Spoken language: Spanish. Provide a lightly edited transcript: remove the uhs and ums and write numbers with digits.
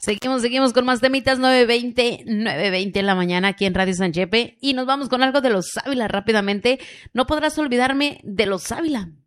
Seguimos con más temitas. 9:20 en la mañana aquí en Radio San Chepe. Y nos vamos con algo de los Ávila rápidamente. No podrás olvidarme de los Ávila.